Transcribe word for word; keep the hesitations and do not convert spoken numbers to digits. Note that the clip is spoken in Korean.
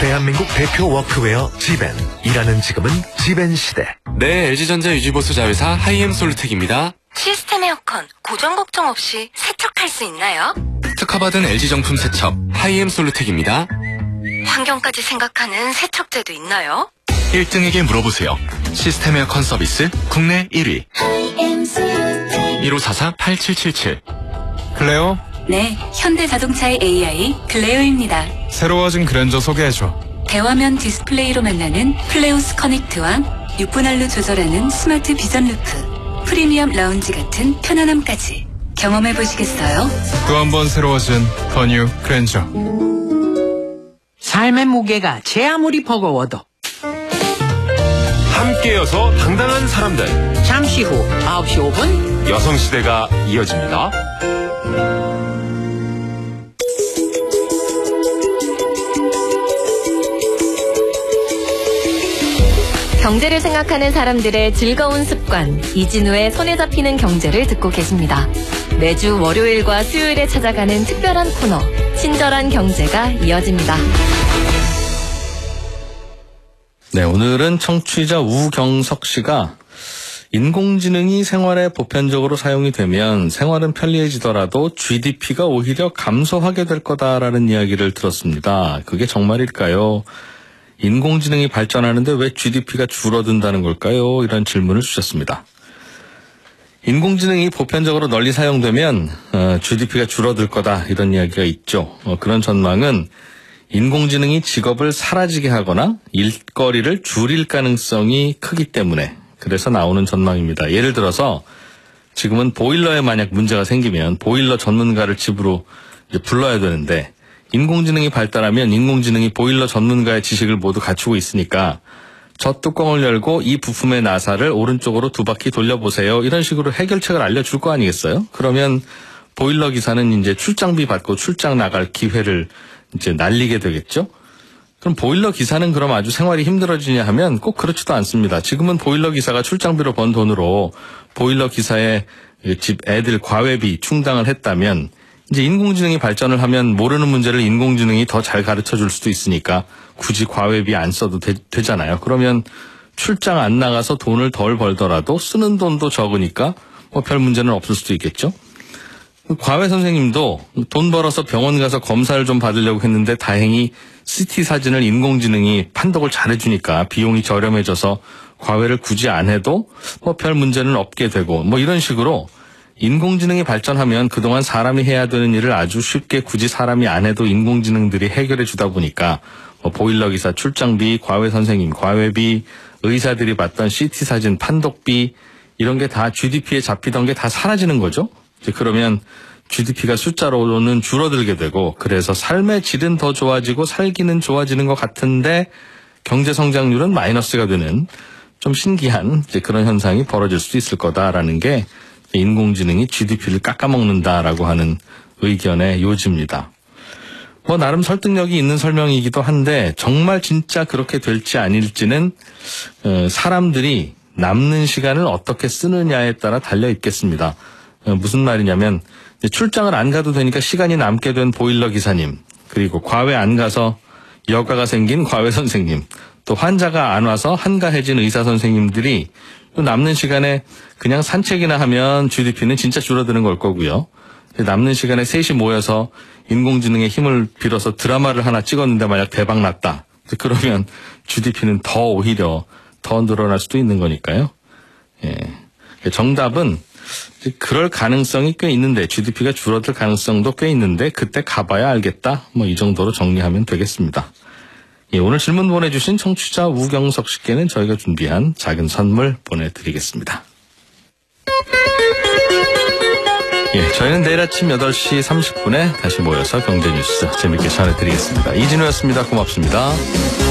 대한민국 대표 워크웨어 지벤. 일하는 지금은 지벤 시대. 네, 엘지전자 유지보수 자회사 하이엠솔루텍입니다. 시스템 에어컨 고장 걱정 없이 세척할 수 있나요? 특허받은 엘지 정품 세척 하이엠솔루텍입니다. 환경까지 생각하는 세척제도 있나요? 일 등에게 물어보세요. 시스템 에어컨 서비스 국내 일 위. 일오사사 팔칠칠칠. 클레오? 네, 현대자동차의 에이아이 클레오입니다. 새로워진 그랜저 소개해줘. 대화면 디스플레이로 만나는 플레오스 커넥트와 육 분할로 조절하는 스마트 비전 루프, 프리미엄 라운지 같은 편안함까지 경험해보시겠어요? 또 한 번 새로워진 더뉴 그랜저. 삶의 무게가 제 아무리 버거워도 함께여서 당당한 사람들. 잠시 후 아홉 시 오 분 여성시대가 이어집니다. 경제를 생각하는 사람들의 즐거운 습관, 이진우의 손에 잡히는 경제를 듣고 계십니다. 매주 월요일과 수요일에 찾아가는 특별한 코너, 친절한 경제가 이어집니다. 네, 오늘은 청취자 우경석 씨가 인공지능이 생활에 보편적으로 사용이 되면 생활은 편리해지더라도 지디피가 오히려 감소하게 될 거다라는 이야기를 들었습니다. 그게 정말일까요? 인공지능이 발전하는데 왜 지디피가 줄어든다는 걸까요? 이런 질문을 주셨습니다. 인공지능이 보편적으로 널리 사용되면 어, 지디피가 줄어들 거다 이런 이야기가 있죠. 어, 그런 전망은 인공지능이 직업을 사라지게 하거나 일거리를 줄일 가능성이 크기 때문에 그래서 나오는 전망입니다. 예를 들어서 지금은 보일러에 만약 문제가 생기면 보일러 전문가를 집으로 이제 불러야 되는데 인공지능이 발달하면 인공지능이 보일러 전문가의 지식을 모두 갖추고 있으니까 저 뚜껑을 열고 이 부품의 나사를 오른쪽으로 두 바퀴 돌려보세요. 이런 식으로 해결책을 알려줄 거 아니겠어요? 그러면 보일러 기사는 이제 출장비 받고 출장 나갈 기회를 이제 날리게 되겠죠? 그럼 보일러 기사는 그럼 아주 생활이 힘들어지냐 하면 꼭 그렇지도 않습니다. 지금은 보일러 기사가 출장비로 번 돈으로 보일러 기사의 집 애들 과외비 충당을 했다면 이제 인공지능이 발전을 하면 모르는 문제를 인공지능이 더 잘 가르쳐 줄 수도 있으니까 굳이 과외비 안 써도 되, 되잖아요. 그러면 출장 안 나가서 돈을 덜 벌더라도 쓰는 돈도 적으니까 뭐 별 문제는 없을 수도 있겠죠. 과외 선생님도 돈 벌어서 병원 가서 검사를 좀 받으려고 했는데 다행히 씨티 사진을 인공지능이 판독을 잘해주니까 비용이 저렴해져서 과외를 굳이 안 해도 뭐 별 문제는 없게 되고 뭐 이런 식으로 인공지능이 발전하면 그동안 사람이 해야 되는 일을 아주 쉽게 굳이 사람이 안 해도 인공지능들이 해결해 주다 보니까 뭐 보일러 기사 출장비, 과외 선생님 과외비, 의사들이 받던 씨티 사진 판독비 이런 게 다 지디피에 잡히던 게 다 사라지는 거죠. 이제 그러면 지디피가 숫자로는 줄어들게 되고 그래서 삶의 질은 더 좋아지고 살기는 좋아지는 것 같은데 경제 성장률은 마이너스가 되는 좀 신기한 이제 그런 현상이 벌어질 수도 있을 거다라는 게 인공지능이 지디피를 깎아먹는다라고 하는 의견의 요지입니다. 뭐 나름 설득력이 있는 설명이기도 한데 정말 진짜 그렇게 될지 아닐지는 사람들이 남는 시간을 어떻게 쓰느냐에 따라 달려 있겠습니다. 무슨 말이냐면 출장을 안 가도 되니까 시간이 남게 된 보일러 기사님, 그리고 과외 안 가서 여가가 생긴 과외 선생님, 또 환자가 안 와서 한가해진 의사 선생님들이 또 남는 시간에 그냥 산책이나 하면 지디피는 진짜 줄어드는 걸 거고요. 남는 시간에 셋이 모여서 인공지능의 힘을 빌어서 드라마를 하나 찍었는데 만약 대박 났다. 그러면 지디피는 더 오히려 더 늘어날 수도 있는 거니까요. 예. 정답은 그럴 가능성이 꽤 있는데 지디피가 줄어들 가능성도 꽤 있는데 그때 가봐야 알겠다. 뭐 이 정도로 정리하면 되겠습니다. 예, 오늘 질문 보내주신 청취자 우경석 씨께는 저희가 준비한 작은 선물 보내드리겠습니다. 예, 저희는 내일 아침 여덟 시 삼십 분에 다시 모여서 경제 뉴스 재밌게 전해드리겠습니다. 이진우였습니다. 고맙습니다.